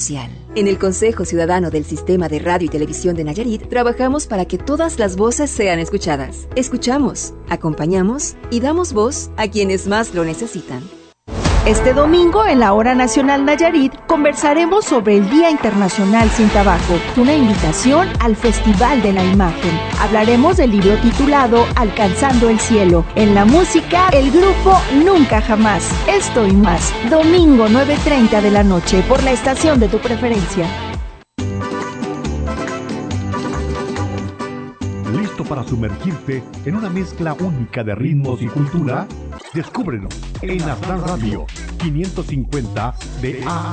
social. En el Consejo Ciudadano del Sistema de Radio y Televisión de Nayarit, trabajamos para que todas las voces sean escuchadas. Escuchamos, acompañamos y damos voz a quienes más lo necesitan. Este domingo, en la Hora Nacional Nayarit, conversaremos sobre el Día Internacional Sin Tabaco, una invitación al Festival de la Imagen. Hablaremos del libro titulado Alcanzando el Cielo. En la música, el grupo Nunca Jamás. Esto y más, domingo 9:30 de la noche, por la estación de tu preferencia. ¿Listo para sumergirte en una mezcla única de ritmos y cultura? Descúbrelo en Aztlán Radio 550 de